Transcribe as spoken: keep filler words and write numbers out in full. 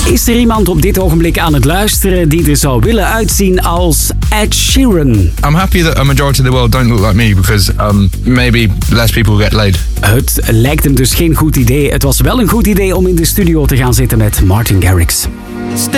Is er iemand op dit ogenblik aan het luisteren die er zou willen uitzien als Ed Sheeran? I'm happy that a majority of the world don't look like me because um, maybe less people get laid. Het lijkt hem dus geen goed idee. Het was wel een goed idee om in de studio te gaan zitten met Martin Garrix.